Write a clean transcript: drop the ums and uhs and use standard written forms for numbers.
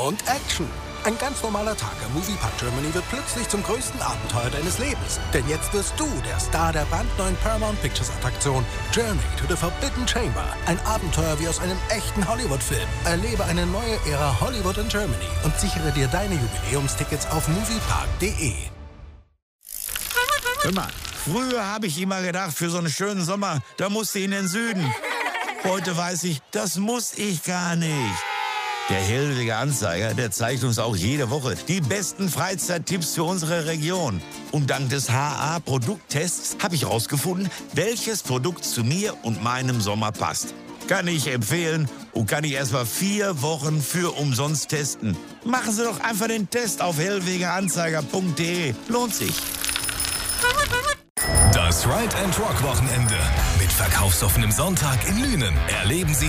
und Action. Ein ganz normaler Tag am Moviepark Germany wird plötzlich zum größten Abenteuer deines Lebens. Denn jetzt wirst du der Star der brandneuen Paramount Pictures Attraktion Journey to the Forbidden Chamber. Ein Abenteuer wie aus einem echten Hollywood-Film. Erlebe eine neue Ära Hollywood in Germany und sichere dir deine Jubiläumstickets auf moviepark.de. Hör mal, früher habe ich immer gedacht, für so einen schönen Sommer, da musste ich in den Süden. Heute weiß ich, das muss ich gar nicht. Der Hellwege Anzeiger, der zeigt uns auch jede Woche die besten Freizeittipps für unsere Region. Und dank des HA-Produkttests habe ich herausgefunden, welches Produkt zu mir und meinem Sommer passt. Kann ich empfehlen und kann ich erst mal 4 Wochen für umsonst testen. Machen Sie doch einfach den Test auf hellwegeanzeiger.de. Lohnt sich. Das Ride and Rock Wochenende mit verkaufsoffenem Sonntag in Lünen erleben Sie